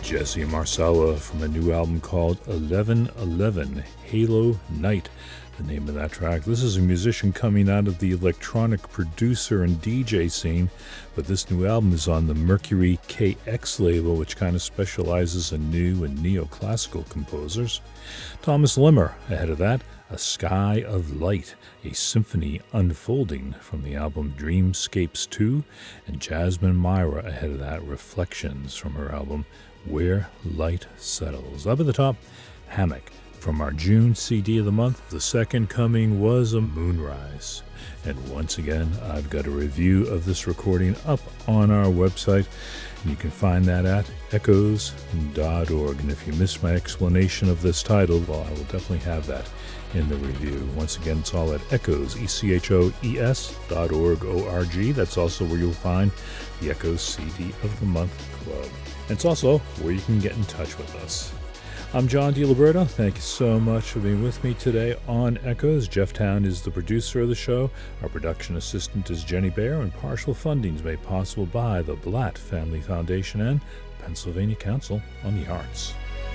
Jesse Marcella from a new album called 1111 Halo Night, the name of that track. This is a musician coming out of the electronic producer and DJ scene, but this new album is on the Mercury KX label, which kind of specializes in new and neoclassical composers. Thomas Limmer ahead of that, A Sky of Light, a symphony unfolding from the album Dreamscapes 2, and Jasmine Myra ahead of that, Reflections from her album Where Light Settles. Up at the top, Hammock. From our June CD of the month, The Second Coming was a moonrise. And once again, I've got a review of this recording up on our website, and you can find that at echoes.org. And if you missed my explanation of this title, well, I will definitely have that in the review. Once again, it's all at echoes, echoes.org, O-R-G. That's also where you'll find the Echoes CD of the Month Club. And it's also where you can get in touch with us. I'm John DiLiberto. Thank you so much for being with me today on Echoes. Jeff Town is the producer of the show. Our production assistant is Jenny Baer, and partial funding is made possible by the Blatt Family Foundation and Pennsylvania Council on the Arts.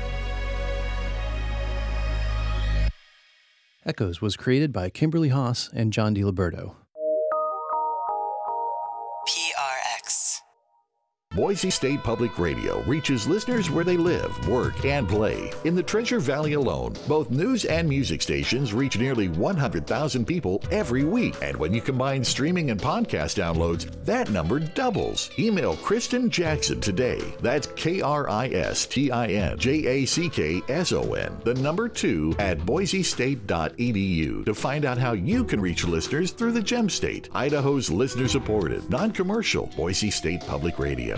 Echoes was created by Kimberly Haas and John DiLiberto. PRX. Boise State Public Radio reaches listeners where they live, work, and play. In the Treasure Valley alone, both news and music stations reach nearly 100,000 people every week. And when you combine streaming and podcast downloads, that number doubles. Email Kristen Jackson today. That's KristinJackson, 2, at boisestate.edu to find out how you can reach listeners through the Gem State, Idaho's listener-supported, non-commercial Boise State Public Radio.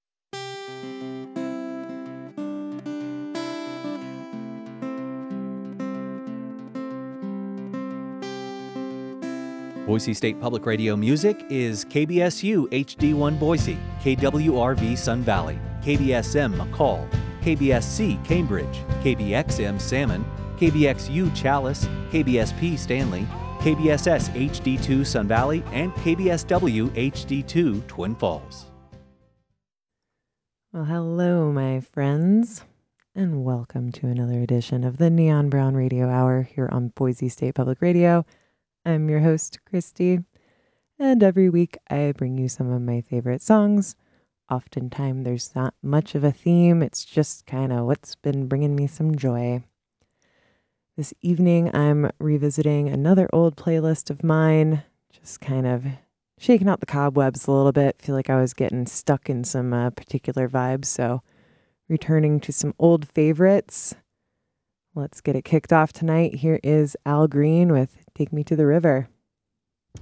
Boise State Public Radio music is KBSU HD1 Boise, KWRV Sun Valley, KBSM McCall, KBSC Cambridge, KBXM Salmon, KBXU Chalice, KBSP Stanley, KBSS HD2 Sun Valley, and KBSW HD2 Twin Falls. Well, hello, my friends, and welcome to another edition of the Neon Brown Radio Hour here on Boise State Public Radio. I'm your host, Christy, and every week I bring you some of my favorite songs. Oftentimes there's not much of a theme, it's just kind of what's been bringing me some joy. This evening I'm revisiting another old playlist of mine, just kind of shaking out the cobwebs a little bit. Feel like I was getting stuck in some particular vibes, so returning to some old favorites. Let's get it kicked off tonight. Here is Al Green with Take Me to the River.